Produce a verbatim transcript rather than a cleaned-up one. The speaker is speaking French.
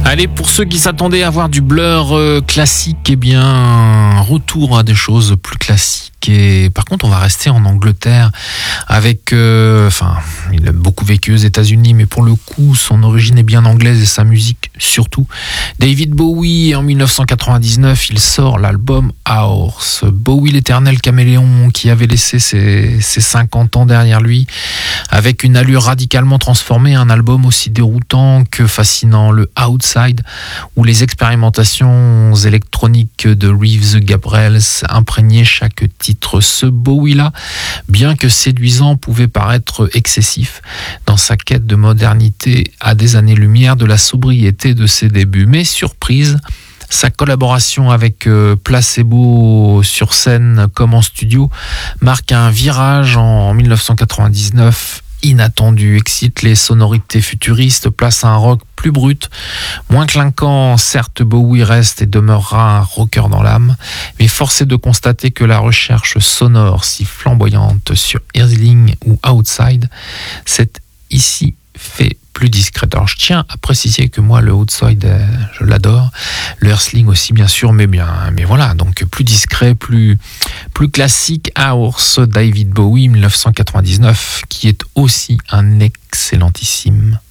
Allez, pour ceux qui s'attendaient à voir du Blur euh, classique, eh bien, retour à des choses plus classiques. Et par contre, on va rester en Angleterre avec, euh, enfin, il a beaucoup vécu aux États-Unis, mais pour le coup, son origine est bien anglaise et sa musique surtout. David Bowie, en dix-neuf cent quatre-vingt-dix-neuf, il sort l'album Hours. Bowie, l'éternel caméléon qui avait laissé ses, ses cinquante ans derrière lui, avec une allure radicalement transformée, un album aussi déroutant que fascinant, le Outside, où les expérimentations électroniques de Reeves Gabrels imprégnaient chaque titre. Ce Bowie-là, bien que séduisant, pouvait paraître excessif dans sa quête de modernité à des années-lumière de la sobriété de ses débuts. Mais surprise, sa collaboration avec Placebo sur scène comme en studio marque un virage en dix-neuf cent quatre-vingt-dix-neuf inattendu, excite les sonorités futuristes, place un rock plus brut, moins clinquant. Certes, Bowie reste et demeurera un rocker dans l'âme, mais force est de constater que la recherche sonore si flamboyante sur Earthling ou Outside s'est ici fait plus discrète. Alors je tiens à préciser que moi le Outside, je l'adore, le Earthling aussi bien sûr, mais bien, mais voilà, donc plus discret, plus plus classique. Hours, David Bowie, dix-neuf cent quatre-vingt-dix-neuf, qui est aussi un excellentissime